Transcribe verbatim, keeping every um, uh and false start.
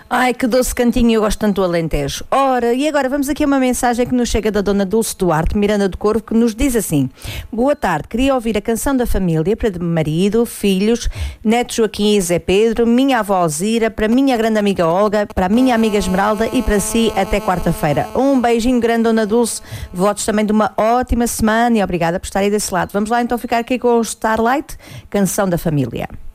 Ai, que doce cantinho, eu gosto tanto do Alentejo. Ora, e agora vamos aqui a uma mensagem que nos chega da dona Dulce Duarte, Miranda do Corvo, que nos diz assim: boa tarde, queria ouvir a canção da família para marido, filhos, neto Joaquim e Zé Pedro, minha avó Zira, para minha grande amiga Olga, para a minha amiga Esmeralda e para si até quarta-feira. Um beijinho grande, dona Dulce, votos também de uma ótima semana e obrigada por estar aí desse lado. Vamos lá então ficar aqui com o Starlight, canção da família.